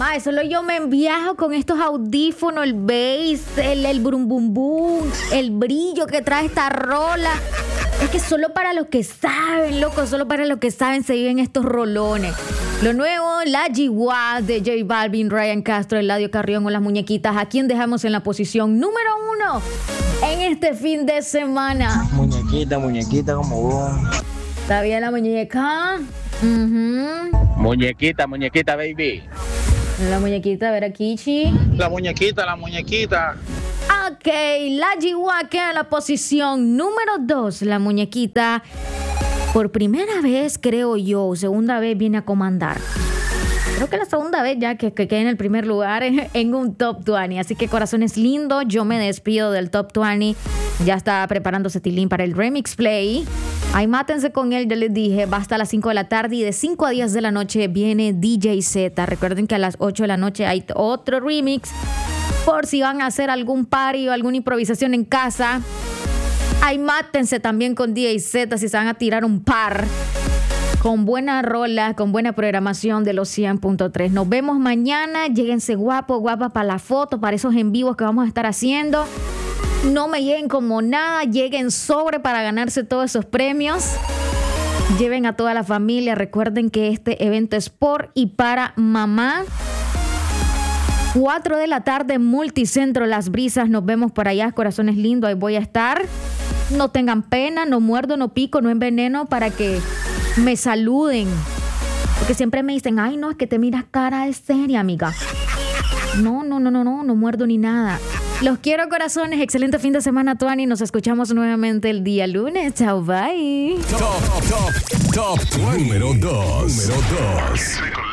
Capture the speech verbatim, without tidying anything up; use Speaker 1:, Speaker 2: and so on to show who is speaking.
Speaker 1: Mae, solo yo me viajo con estos audífonos, el bass, el, el brum bum bum, el brillo que trae esta rola. Es que solo para los que saben, loco, solo para los que saben se viven estos rolones. Lo nuevo, la G-Wad de J Balvin, Ryan Castro, Eladio Carrión con las muñequitas. ¿A quién dejamos en la posición número uno en este fin de semana?
Speaker 2: Muñequita, muñequita como vos.
Speaker 1: ¿Está bien la muñeca? Uh-huh.
Speaker 2: Muñequita, muñequita, baby.
Speaker 1: La muñequita, a ver aquí, Chi.
Speaker 3: La muñequita, la muñequita.
Speaker 1: Ok, la G-Wad queda en la posición número dos. La muñequita, por primera vez, creo yo, segunda vez viene a comandar. Creo que la segunda vez ya que, que quede en el primer lugar en, en un Top veinte. Así que corazones lindos, yo me despido del Top veinte. Ya está preparándose Tilín para el Remix Play. Ahí mátense con él, ya les dije, va hasta las cinco de la tarde y de cinco a diez de la noche viene D J Z. Recuerden que a las ocho de la noche hay otro remix. Por si van a hacer algún party o alguna improvisación en casa. Ahí mátense también con D J Z si se van a tirar un par. Con buena rola, con buena programación de los cien punto tres. Nos vemos mañana. Lléguense guapo, guapa para la foto, para esos en vivos que vamos a estar haciendo. No me lleguen como nada, lleguen sobre para ganarse todos esos premios. Lleven a toda la familia. Recuerden que este evento es por y para mamá. cuatro de la tarde, Multicentro Las Brisas. Nos vemos por allá, corazones lindos. Ahí voy a estar. No tengan pena, no muerdo, no pico, no enveneno para que me saluden. Porque siempre me dicen, ay, no, es que te miras cara de seria, amiga. No, no, no, no, no, no muerdo ni nada. Los quiero, corazones. Excelente fin de semana, Tuani. Nos escuchamos nuevamente el día lunes. Chao, bye.
Speaker 4: Top, top, top número dos. Número dos.